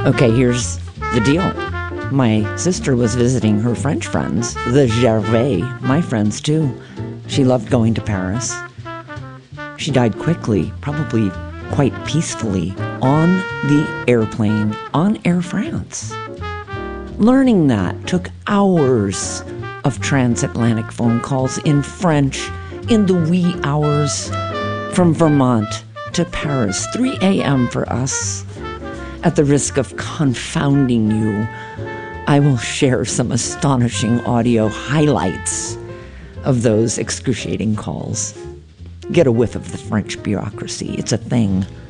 Okay, here's the deal. My sister was visiting her French friends, the Gervais, my friends too. She loved going to Paris. She died quickly, probably quite peacefully, on the airplane on Air France. Learning that took hours of transatlantic phone calls in French in the wee hours from Vermont to Paris, 3 a.m. for us. At the risk of confounding you, I will share some astonishing audio highlights of those excruciating calls. Get a whiff of the French bureaucracy. It's a thing.